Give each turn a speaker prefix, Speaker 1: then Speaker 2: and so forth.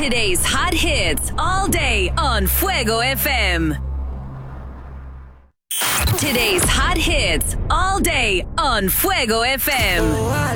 Speaker 1: Today's hot hits all day on Fuego FM. Today's hot hits all day on Fuego FM.
Speaker 2: Oh, I